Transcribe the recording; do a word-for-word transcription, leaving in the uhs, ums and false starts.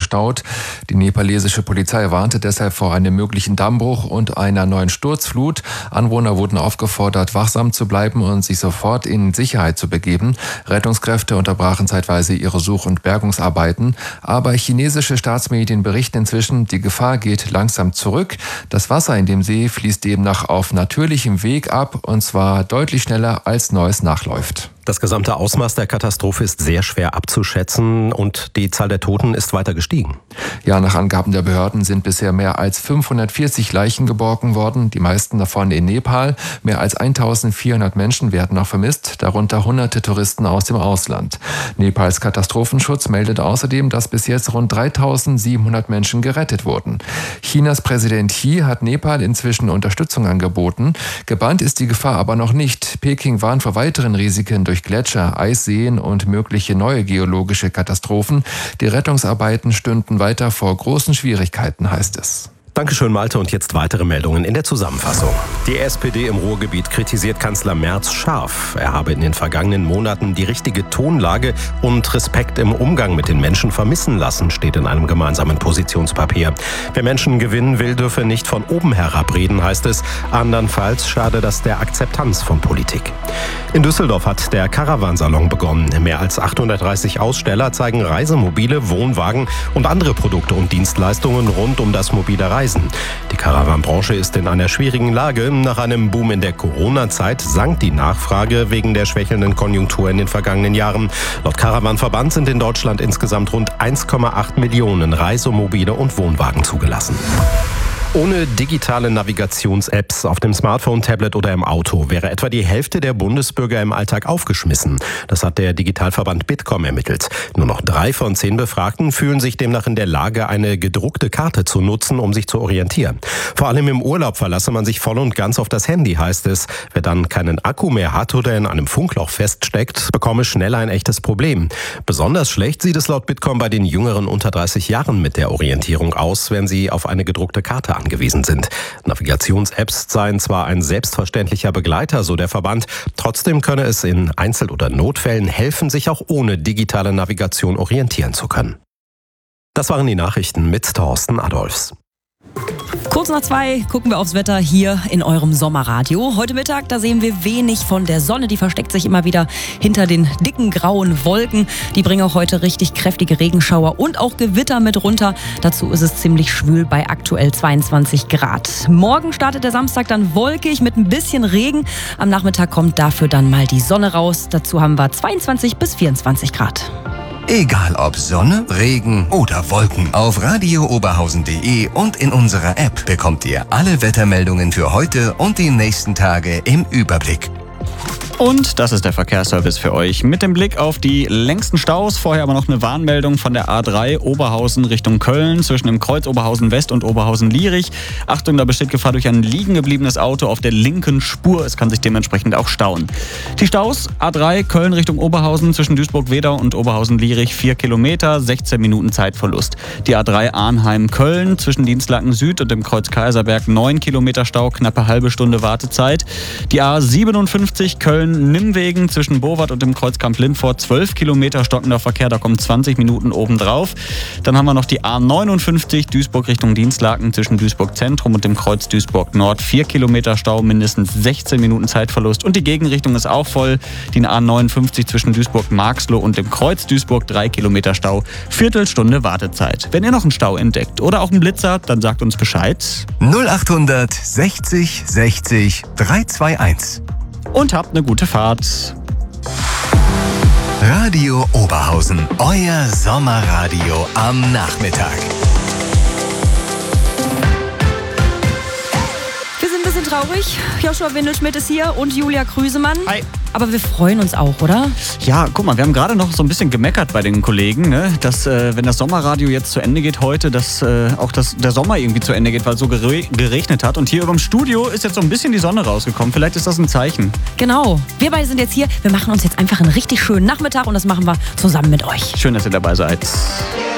gestaut. Die nepalesische Polizei warnte deshalb vor einem möglichen Dammbruch und einer neuen Sturzflut. Anwohner wurden aufgefordert, wachsam zu bleiben und sich sofort in Sicherheit zu begeben. Rettungskräfte unterbrachen zeitweise ihre Such- und Bergungsarbeiten. Aber chinesische Staatsmedien berichten inzwischen, die Gefahr geht langsam zurück. Das Wasser in dem See fließt demnach auf natürlichem Weg ab, und zwar deutlich schneller als Neues nachläuft. Das gesamte Ausmaß der Katastrophe ist sehr schwer abzuschätzen und die Zahl der Toten ist weiter gestiegen. Ja, nach Angaben der Behörden sind bisher mehr als fünfhundertvierzig Leichen geborgen worden, die meisten davon in Nepal. Mehr als eintausendvierhundert Menschen werden noch vermisst, darunter hunderte Touristen aus dem Ausland. Nepals Katastrophenschutz meldet außerdem, dass bis jetzt rund dreitausendsiebenhundert Menschen gerettet wurden. Chinas Präsident Xi hat Nepal inzwischen Unterstützung angeboten. Gebannt ist die Gefahr aber noch nicht. Peking warnt vor weiteren Risiken durch Gletscher, Eisseen und mögliche neue geologische Katastrophen. Die Rettungsarbeiten stünden weiter vor großen Schwierigkeiten, heißt es. Dankeschön, Malte. Und jetzt weitere Meldungen in der Zusammenfassung. Die S P D im Ruhrgebiet kritisiert Kanzler Merz scharf. Er habe in den vergangenen Monaten die richtige Tonlage und Respekt im Umgang mit den Menschen vermissen lassen, steht in einem gemeinsamen Positionspapier. Wer Menschen gewinnen will, dürfe nicht von oben herab reden, heißt es. Andernfalls schade das der Akzeptanz von Politik. In Düsseldorf hat der Caravansalon begonnen. Mehr als achthundertdreißig Aussteller zeigen Reisemobile, Wohnwagen und andere Produkte und Dienstleistungen rund um das mobile Reisen. Die Caravan-Branche ist in einer schwierigen Lage. Nach einem Boom in der Corona-Zeit sank die Nachfrage wegen der schwächelnden Konjunktur in den vergangenen Jahren. Laut Caravan-Verband sind in Deutschland insgesamt rund eins Komma acht Millionen Reisemobile und Wohnwagen zugelassen. Ohne digitale Navigations-Apps auf dem Smartphone, Tablet oder im Auto wäre etwa die Hälfte der Bundesbürger im Alltag aufgeschmissen. Das hat der Digitalverband Bitkom ermittelt. Nur noch drei von zehn Befragten fühlen sich demnach in der Lage, eine gedruckte Karte zu nutzen, um sich zu orientieren. Vor allem im Urlaub verlasse man sich voll und ganz auf das Handy, heißt es. Wer dann keinen Akku mehr hat oder in einem Funkloch feststeckt, bekomme schnell ein echtes Problem. Besonders schlecht sieht es laut Bitkom bei den Jüngeren unter dreißig Jahren mit der Orientierung aus, wenn sie auf eine gedruckte Karte angewiesen sind. Navigations-Apps seien zwar ein selbstverständlicher Begleiter, so der Verband, trotzdem könne es in Einzel- oder Notfällen helfen, sich auch ohne digitale Navigation orientieren zu können. Das waren die Nachrichten mit Thorsten Adolfs. Kurz nach zwei gucken wir aufs Wetter hier in eurem Sommerradio. Heute Mittag, da sehen wir wenig von der Sonne. Die versteckt sich immer wieder hinter den dicken grauen Wolken. Die bringen auch heute richtig kräftige Regenschauer und auch Gewitter mit runter. Dazu ist es ziemlich schwül bei aktuell zweiundzwanzig Grad. Morgen startet der Samstag dann wolkig mit ein bisschen Regen. Am Nachmittag kommt dafür dann mal die Sonne raus. Dazu haben wir zweiundzwanzig bis vierundzwanzig Grad. Egal ob Sonne, Regen oder Wolken, auf radio oberhausen punkt de und in unserer App bekommt ihr alle Wettermeldungen für heute und die nächsten Tage im Überblick. Und das ist der Verkehrsservice für euch mit dem Blick auf die längsten Staus. Vorher aber noch eine Warnmeldung von der A drei Oberhausen Richtung Köln zwischen dem Kreuz Oberhausen West und Oberhausen Lierich. Achtung, da besteht Gefahr durch ein liegen gebliebenes Auto auf der linken Spur. Es kann sich dementsprechend auch stauen. Die Staus A drei Köln Richtung Oberhausen zwischen Duisburg-Wedau und Oberhausen-Lierich vier Kilometer, sechzehn Minuten Zeitverlust. Die A drei Arnheim-Köln zwischen Dienstlaken Süd und dem Kreuz Kaiserberg neun Kilometer Stau, knappe halbe Stunde Wartezeit. Die A siebenundfünfzig Köln Nimmwegen zwischen Bowart und dem Kreuzkamp Lindfort zwölf Kilometer stockender Verkehr, da kommen zwanzig Minuten obendrauf. Dann haben wir noch die A neunundfünfzig Duisburg Richtung Dienstlaken zwischen Duisburg Zentrum und dem Kreuz Duisburg Nord vier Kilometer Stau, mindestens sechzehn Minuten Zeitverlust. Und die Gegenrichtung ist auch voll. Die A neunundfünfzig zwischen Duisburg-Marxloh und dem Kreuz Duisburg drei Kilometer Stau, Viertelstunde Wartezeit. Wenn ihr noch einen Stau entdeckt oder auch einen Blitzer, dann sagt uns Bescheid. null achthundert sechzig sechzig dreihunderteinundzwanzig. Und habt eine gute Fahrt. Radio Oberhausen, euer Sommerradio am Nachmittag. Wir sind ein bisschen traurig. Joshua Windelschmidt ist hier und Julia Krüsemann. Hi. Aber wir freuen uns auch, oder? Ja, guck mal, wir haben gerade noch so ein bisschen gemeckert bei den Kollegen, ne? Dass, äh, wenn das Sommerradio jetzt zu Ende geht heute, dass äh, auch das, der Sommer irgendwie zu Ende geht, weil es so gere- geregnet hat. Und hier über dem Studio ist jetzt so ein bisschen die Sonne rausgekommen. Vielleicht ist das ein Zeichen. Genau. Wir beide sind jetzt hier. Wir machen uns jetzt einfach einen richtig schönen Nachmittag und das machen wir zusammen mit euch. Schön, dass ihr dabei seid.